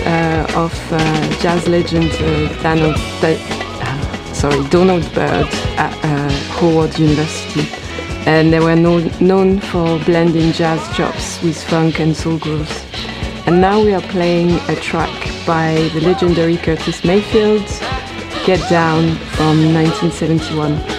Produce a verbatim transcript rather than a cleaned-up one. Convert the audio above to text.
uh, of uh, jazz legend uh, Donald, uh, sorry, Donald Byrd at uh, Howard University. And they were known, known for blending jazz chops with funk and soul grooves. And now we are playing a track by the legendary Curtis Mayfield, Get Down from nineteen seventy-one.